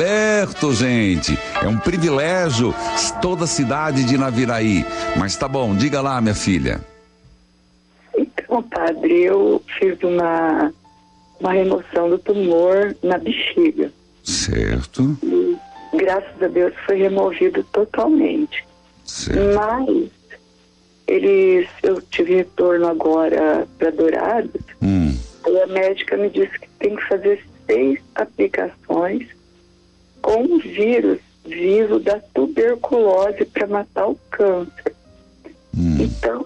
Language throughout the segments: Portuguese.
aberto, gente. É um privilégio toda a cidade de Naviraí. Mas tá bom, diga lá, minha filha. Então, padre, eu fiz uma remoção do tumor na bexiga. Certo. E, graças a Deus, foi removido totalmente. Certo. Mas eu tive retorno agora para Dourados. E a médica me disse que tem que fazer 6 aplicações com um vírus vivo da tuberculose para matar o câncer. Então,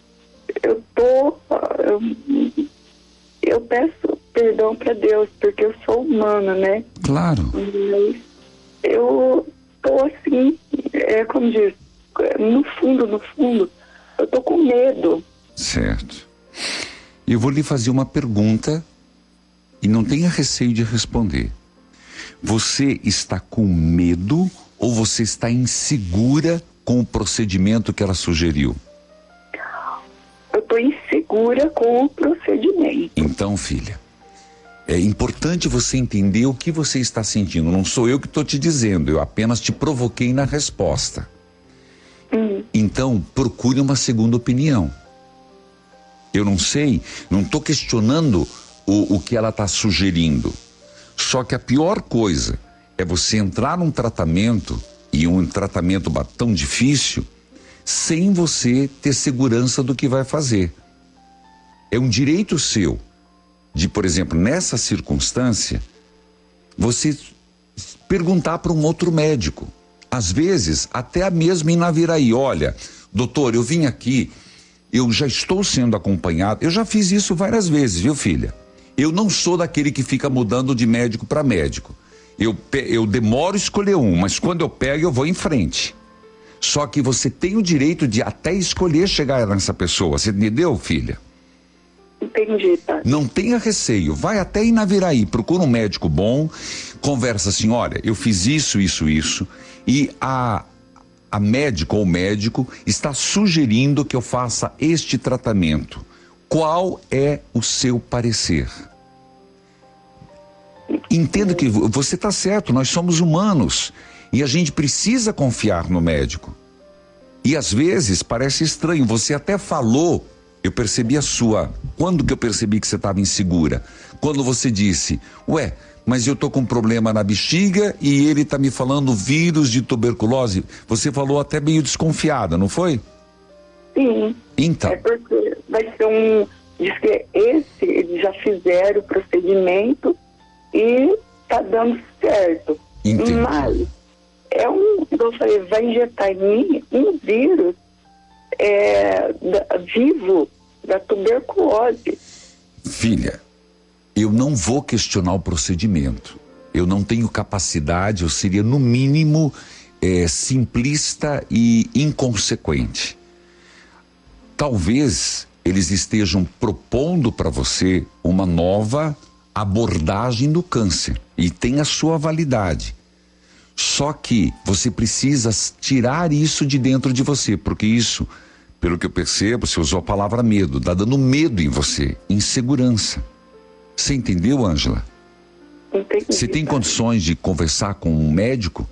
eu peço perdão para Deus, porque eu sou humana, né? Claro. Mas eu tô assim, como diz, no fundo, eu tô com medo. Certo. Eu vou lhe fazer uma pergunta e não tenha receio de responder. Você está com medo ou você está insegura com o procedimento que ela sugeriu? Eu tô insegura com o procedimento. Então, filha, é importante você entender o que você está sentindo. Não sou eu que estou te dizendo, eu apenas te provoquei na resposta. Então, procure uma segunda opinião. Eu não sei, não estou questionando o que ela está sugerindo. Só que a pior coisa é você entrar num tratamento, e um tratamento tão difícil, sem você ter segurança do que vai fazer. É um direito seu de, por exemplo, nessa circunstância, você perguntar para um outro médico. Às vezes, até mesmo em Naviraí, olha, doutor, eu vim aqui, eu já estou sendo acompanhado, eu já fiz isso várias vezes, viu, filha? Eu não sou daquele que fica mudando de médico para médico. Eu demoro a escolher um, mas quando eu pego, eu vou em frente. Só que você tem o direito de até escolher chegar nessa pessoa, você entendeu, filha? Entendi, tá? Não tenha receio, vai até em Naviraí, procura um médico bom, conversa assim, olha, eu fiz isso, e a médica ou médico está sugerindo que eu faça este tratamento. Qual é o seu parecer? Entenda que você está certo, nós somos humanos e a gente precisa confiar no médico. E às vezes parece estranho, você até falou, eu percebi quando que eu percebi que você estava insegura? Quando você disse, mas eu tô com um problema na bexiga e ele tá me falando vírus de tuberculose. Você falou até meio desconfiada, não foi? Sim. Então. É porque vai ser diz que eles já fizeram o procedimento e tá dando certo. Entendi. Mas eu falei, vai injetar em mim um vírus vivo da tuberculose. Filha, eu não vou questionar o procedimento. Eu não tenho capacidade, eu seria no mínimo simplista e inconsequente. Talvez eles estejam propondo para você uma nova abordagem do câncer e tem a sua validade. Só que você precisa tirar isso de dentro de você, porque isso, pelo que eu percebo, você usou a palavra medo, tá dando medo em você, insegurança. Você entendeu, Ângela? Entendi. Você tem condições de conversar com um médico?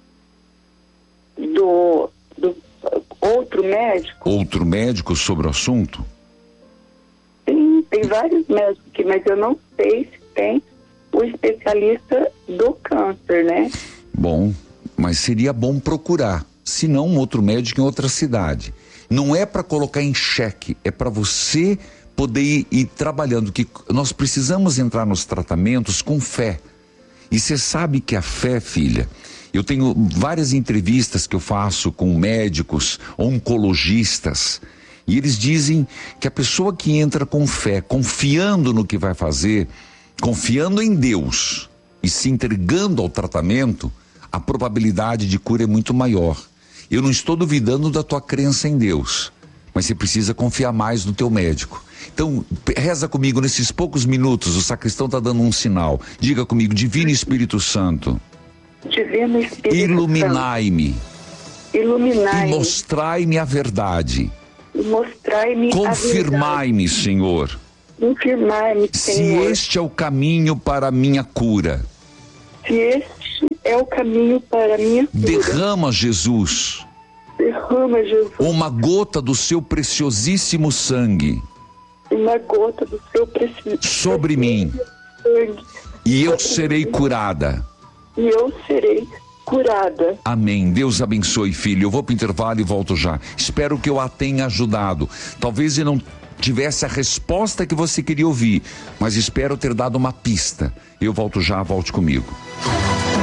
Do outro médico? Outro médico sobre o assunto? Sim, tem vários médicos aqui, mas eu não sei se tem o especialista do câncer, né? Bom, mas seria bom procurar, se não um outro médico em outra cidade. Não é para colocar em xeque, é para você poder ir trabalhando, que nós precisamos entrar nos tratamentos com fé. E você sabe que a fé, filha, eu tenho várias entrevistas que eu faço com médicos, oncologistas, e eles dizem que a pessoa que entra com fé, confiando no que vai fazer, confiando em Deus e se entregando ao tratamento, a probabilidade de cura é muito maior. Eu não estou duvidando da tua crença em Deus, mas você precisa confiar mais no teu médico. Então, reza comigo nesses poucos minutos, o sacristão está dando um sinal. Diga comigo, Divino Espírito Santo, Divino Espírito iluminai-me, iluminai-me, e mostrai-me a verdade, e mostrai-me confirmai-me, Senhor, confirmai-me, se Senhor, este é o caminho para a minha cura. se este é o caminho para a minha cura. Derrama, Jesus. Derrama, Jesus. Uma gota do seu preciosíssimo sangue. Uma gota do seu preciosíssimo sobre mim. Sangue. E eu serei curada. E eu serei curada. Amém. Deus abençoe, filho. Eu vou para o intervalo e volto já. Espero que eu a tenha ajudado. Talvez eu não tivesse a resposta que você queria ouvir, mas espero ter dado uma pista. Eu volto já, volte comigo.